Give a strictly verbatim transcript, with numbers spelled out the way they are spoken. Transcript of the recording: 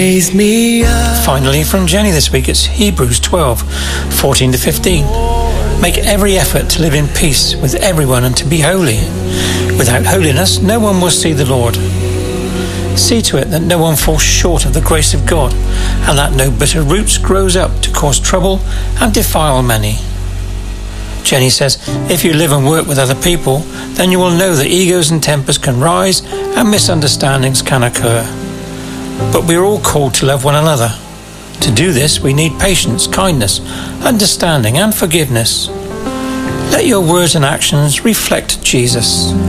Raise me up. Finally, from Jenny this week, it's Hebrews twelve, fourteen to fifteen. Make every effort to live in peace with everyone and to be holy. Without holiness, no one will see the Lord. See to it that no one falls short of the grace of God, and that no bitter roots grows up to cause trouble and defile many. Jenny says, if you live and work with other people, then you will know that egos and tempers can rise and misunderstandings can occur. But we are all called to love one another. To do this, we need patience, kindness, understanding, and forgiveness. Let your words and actions reflect Jesus.